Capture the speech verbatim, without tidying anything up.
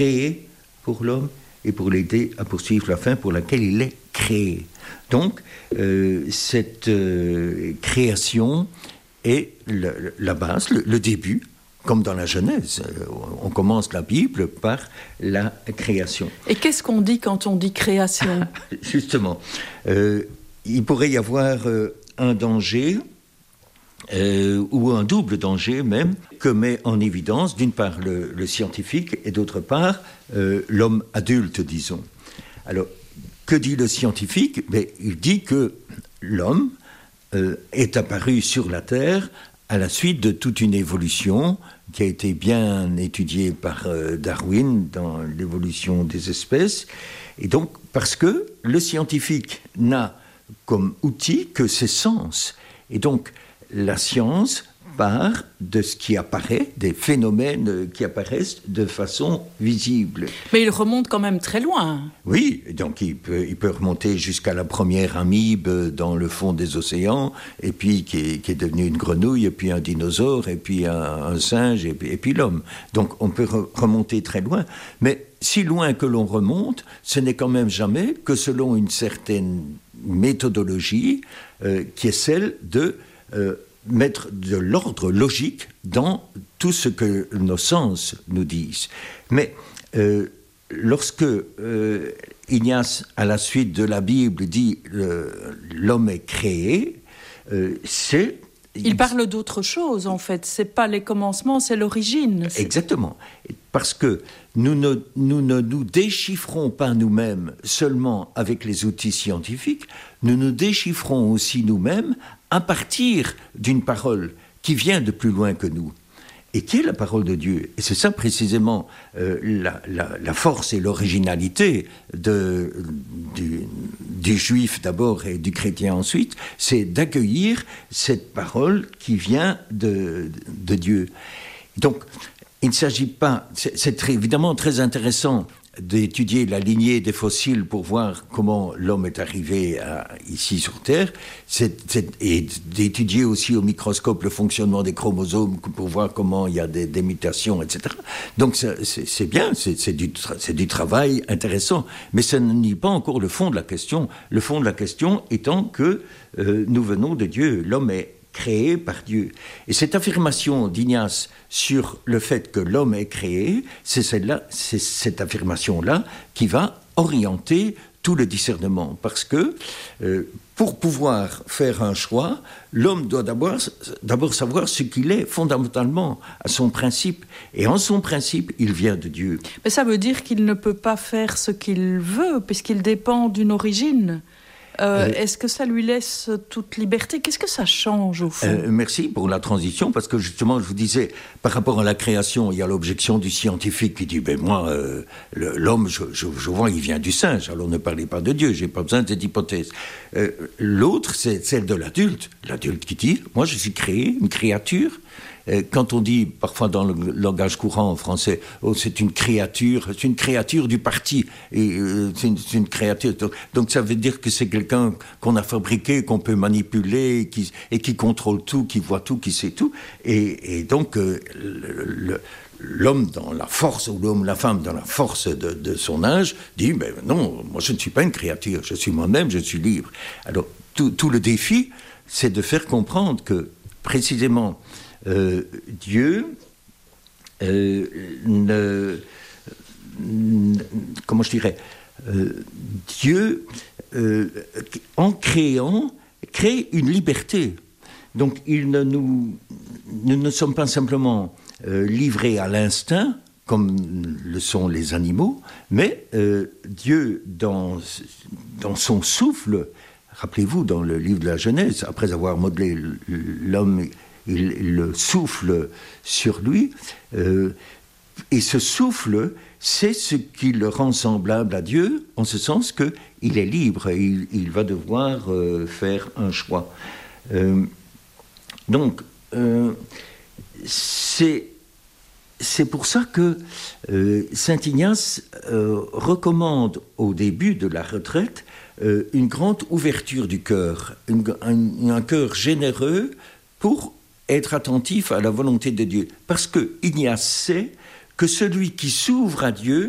créé pour l'homme et pour l'aider à poursuivre la fin pour laquelle il est créé. Donc, euh, cette euh, création est le, la base, le, le début, comme dans la Genèse. On commence la Bible par la création. Et qu'est-ce qu'on dit quand on dit création ? Justement, euh, il pourrait y avoir euh, un danger, euh, ou un double danger même, que met en évidence, d'une part, le, le scientifique, et d'autre part, euh, l'homme adulte, disons. Alors, que dit le scientifique ? Ben, il dit que l'homme euh, est apparu sur la Terre à la suite de toute une évolution qui a été bien étudiée par euh, Darwin dans l'évolution des espèces. Et donc, parce que le scientifique n'a comme outil que ses sens. Et donc, la science part de ce qui apparaît, des phénomènes qui apparaissent de façon visible. Mais il remonte quand même très loin. Oui, donc il peut, il peut remonter jusqu'à la première amibe dans le fond des océans, et puis qui est, qui est devenue une grenouille, et puis un dinosaure, et puis un, un singe, et puis, et puis l'homme. Donc on peut re- remonter très loin, mais si loin que l'on remonte, ce n'est quand même jamais que selon une certaine méthodologie euh, qui est celle de euh, mettre de l'ordre logique dans tout ce que nos sens nous disent. Mais euh, lorsque euh, Ignace, à la suite de la Bible, dit euh, « l'homme est créé euh, », c'est... Il parle d'autre chose, en fait. C'est pas les commencements, c'est l'origine. C'est... Exactement. Parce que nous ne, nous ne nous déchiffrons pas nous-mêmes seulement avec les outils scientifiques, nous nous déchiffrons aussi nous-mêmes à partir d'une parole qui vient de plus loin que nous, et qui est la parole de Dieu. Et c'est ça précisément euh, la, la, la force et l'originalité de, du, du juif d'abord et du chrétien ensuite, c'est d'accueillir cette parole qui vient de, de Dieu. Donc, il ne s'agit pas... C'est, c'est très, évidemment très intéressant d'étudier la lignée des fossiles pour voir comment l'homme est arrivé à, ici sur Terre, c'est, c'est, et d'étudier aussi au microscope le fonctionnement des chromosomes pour voir comment il y a des, des mutations, et cetera. Donc c'est, c'est, c'est bien, c'est, c'est, du tra- c'est du travail intéressant, mais ça ne nie pas encore le fond de la question. Le fond de la question étant que euh, nous venons de Dieu, l'homme est créé par Dieu. Et cette affirmation d'Ignace sur le fait que l'homme est créé, c'est celle-là, c'est cette affirmation-là qui va orienter tout le discernement. Parce que euh, pour pouvoir faire un choix, l'homme doit d'abord, d'abord savoir ce qu'il est fondamentalement à son principe. Et en son principe, il vient de Dieu. Mais ça veut dire qu'il ne peut pas faire ce qu'il veut, puisqu'il dépend d'une origine. Euh, euh, est-ce que ça lui laisse toute liberté ? Qu'est-ce que ça change au fond ? euh, Merci pour la transition, parce que justement, je vous disais, par rapport à la création, il y a l'objection du scientifique qui dit, ben moi, euh, le, l'homme, je, je, je vois, il vient du singe, alors ne parlez pas de Dieu, j'ai pas besoin de cette hypothèse. Euh, l'autre, c'est celle de l'adulte, l'adulte qui dit, moi je suis créé, une créature. Quand on dit, parfois dans le langage courant en français, oh, c'est une créature, c'est une créature du parti, et, euh, c'est, une, c'est une créature. Donc, donc ça veut dire que c'est quelqu'un qu'on a fabriqué, qu'on peut manipuler, qui, et qui contrôle tout, qui voit tout, qui sait tout. Et, et donc, euh, le, le, l'homme dans la force, ou l'homme, la femme dans la force de, de son âge, dit, ben non, moi je ne suis pas une créature, je suis moi-même, je suis libre. Alors, tout, tout le défi, c'est de faire comprendre que, précisément, Euh, Dieu euh, ne, ne, comment je dirais, euh, Dieu, euh, en créant, crée une liberté. Donc, il ne nous, nous ne sommes pas simplement euh, livrés à l'instinct, comme le sont les animaux, mais euh, Dieu, dans, dans son souffle, rappelez-vous, dans le livre de la Genèse, après avoir modelé l'homme, il, il le souffle sur lui, euh, et ce souffle, c'est ce qui le rend semblable à Dieu, en ce sens qu'il est libre, et il, il va devoir euh, faire un choix. Euh, donc, euh, c'est, c'est pour ça que euh, Saint Ignace euh, recommande au début de la retraite euh, une grande ouverture du cœur, une, un, un cœur généreux pour être attentif à la volonté de Dieu. Parce que Ignace sait que celui qui s'ouvre à Dieu